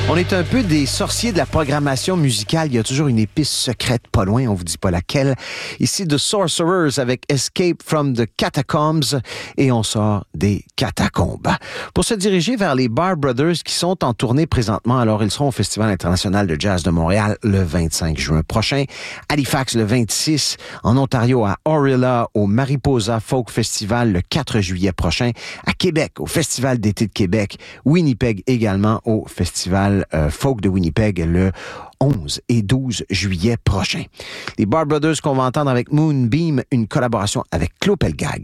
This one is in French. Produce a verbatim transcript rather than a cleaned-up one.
On est un peu des sorciers de la programmation musicale. Il y a toujours une épice secrète pas loin, on vous dit pas laquelle. Ici, The Sorcerers avec Escape from the Catacombs et on sort des catacombes. Pour se diriger vers les Bar Brothers qui sont en tournée présentement, alors ils seront au Festival international de jazz de Montréal le vingt-cinq juin prochain, Halifax le vingt-six, en Ontario à Orilla au Mariposa Folk Festival le quatre juillet prochain, à Québec au Festival d'été de Québec, Winnipeg également au Festival Euh, folk de Winnipeg le onze et douze juillet prochain. Les Bar Brothers qu'on va entendre avec Moonbeam, une collaboration avec Claude Pelgag.